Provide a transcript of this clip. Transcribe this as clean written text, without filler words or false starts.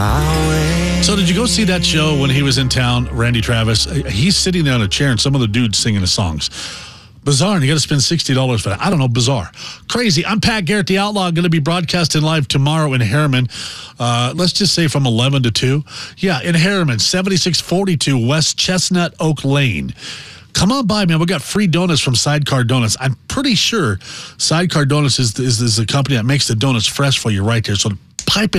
highway. So did you go see that show when he was in town, Randy Travis? He's sitting there on a chair and some of the dudes singing his songs. Bizarre, and you got to spend $60 for that. I don't know, bizarre. Crazy. I'm Pat Garrett, the Outlaw, going to be broadcasting live tomorrow in Harriman. Let's just say from 11 to 2. Yeah, in Harriman, 7642 West Chestnut Oak Lane. Come on by, man. We got free donuts from Sidecar Donuts. I'm pretty sure Sidecar Donuts is the company that makes the donuts fresh for you right there. So pipe in